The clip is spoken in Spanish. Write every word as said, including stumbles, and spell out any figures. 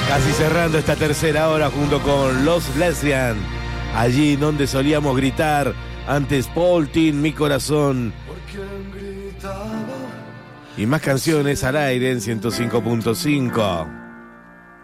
Casi cerrando esta tercera hora junto con Los Lesbian, allí donde solíamos gritar antes Paul Tin, Mi Corazón. Y más canciones al aire en ciento cinco punto cinco.